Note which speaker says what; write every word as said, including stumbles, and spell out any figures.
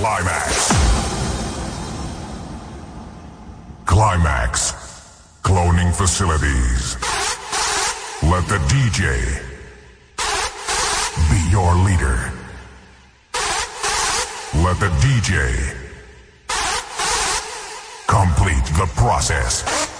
Speaker 1: Climax. Climax. Cloning facilities. Let the D J be your leader. Let the D J complete the process.